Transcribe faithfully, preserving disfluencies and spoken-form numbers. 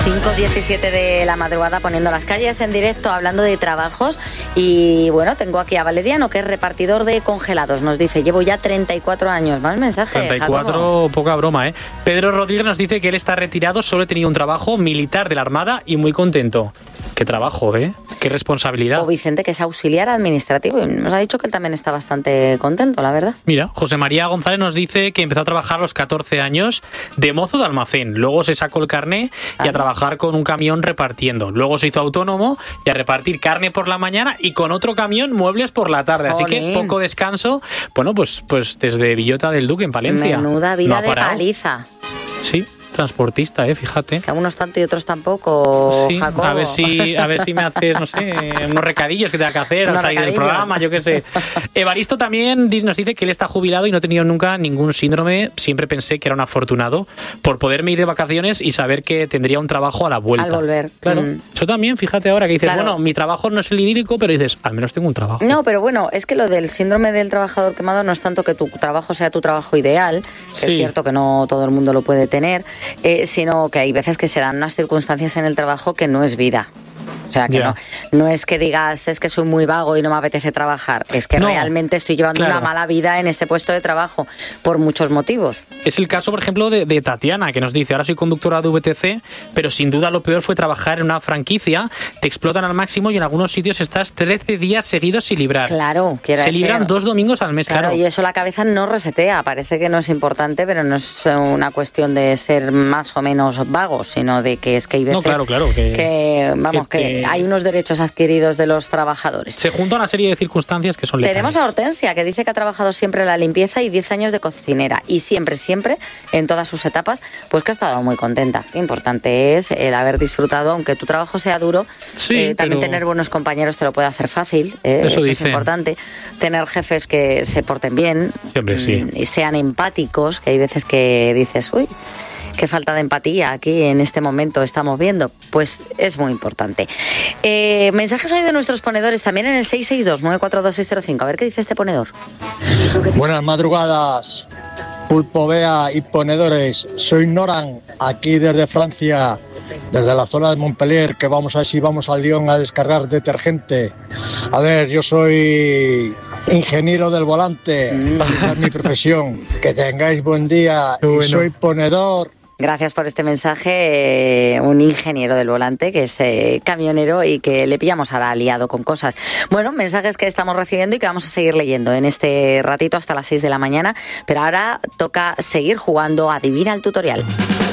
cinco diecisiete de la madrugada, poniendo las calles en directo, hablando de trabajos. Y bueno, tengo aquí a Valeriano, que es repartidor de congelados. Nos dice, llevo ya treinta y cuatro años. Más mensajes, treinta y cuatro, Jacobo. Poca broma, ¿eh? Pedro Rodríguez nos dice que él está retirado, solo he tenido un trabajo militar de la Armada y muy contento. Qué trabajo, ¿eh? Qué responsabilidad. O Vicente, que es auxiliar administrativo, y nos ha dicho que él también está bastante contento, la verdad. Mira, José María González nos dice que empezó a trabajar a los catorce años de mozo de almacén. Luego se sacó el carné y a trabajar con un camión repartiendo. Luego se hizo autónomo y a repartir carne por la mañana y con otro camión muebles por la tarde. Así Jolín. que poco descanso. Bueno, pues, pues desde Villota del Duque en Palencia. Menuda vida No ha de parado. paliza. Sí, transportista, eh, fíjate. Que algunos tanto y otros tampoco, Sí, Jacobo. a ver si a ver si me haces, no sé, unos recadillos que tenga que hacer al Unos salir del recadillos. programa, yo qué sé. Evaristo también di- nos dice que él está jubilado y no ha tenido nunca ningún síndrome. Siempre pensé que era un afortunado por poderme ir de vacaciones y saber que tendría un trabajo a la vuelta. Al volver. Claro. Mm. Eso también, fíjate ahora que dices, Claro. bueno, mi trabajo no es el idílico, pero dices, al menos tengo un trabajo. No, pero bueno, es que lo del síndrome del trabajador quemado no es tanto que tu trabajo sea tu trabajo ideal, que Sí. es cierto que no todo el mundo lo puede tener, eh, sino que hay veces que se dan unas circunstancias en el trabajo que no es vida. O sea, que Ya. no, no es que digas, es que soy muy vago y no me apetece trabajar, es que No, realmente estoy llevando claro. una mala vida en ese puesto de trabajo, por muchos motivos. Es el caso, por ejemplo, de, de Tatiana, que nos dice, ahora soy conductora de V T C, pero sin duda lo peor fue trabajar en una franquicia, te explotan al máximo y en algunos sitios estás trece días seguidos sin librar. Claro, quiero Se decir, libran dos domingos al mes, Claro, claro. y eso la cabeza no resetea. Parece que no es importante, pero no es una cuestión de ser más o menos vagos, sino de que es que hay veces No, claro, claro, que- que, vamos, que, que te- hay unos derechos adquiridos de los trabajadores. Se junta una serie de circunstancias que son letales. Tenemos a Hortensia, que dice que ha trabajado siempre en la limpieza y diez años de cocinera. Y siempre, siempre, en todas sus etapas, pues que ha estado muy contenta. Qué importante es el haber disfrutado, aunque tu trabajo sea duro, Sí, eh, también pero- tener buenos compañeros te lo puede hacer fácil. eh, Eso es dice. importante. Tener jefes que se porten bien. Siempre sí. mm, Y sean empáticos, que hay veces que dices, uy, qué falta de empatía aquí en este momento estamos viendo. Pues es muy importante. Eh, mensajes hoy de nuestros ponedores también en el seis seis dos, nueve cuatro dos, seis cero cinco. A ver qué dice este ponedor. Buenas madrugadas, Pulpo Bea y ponedores. Soy Noran, aquí desde Francia, desde la zona de Montpellier, que vamos a ver si vamos a Lyon a descargar detergente. A ver, yo soy ingeniero del volante, esa es mi profesión. Que tengáis buen día. Qué bueno. Y soy ponedor. Gracias por este mensaje, eh, un ingeniero del volante que es eh, camionero y que le pillamos ahora liado con cosas. Bueno, mensajes que estamos recibiendo y que vamos a seguir leyendo en este ratito hasta las seis de la mañana, pero ahora toca seguir jugando a Adivina el Tutorial.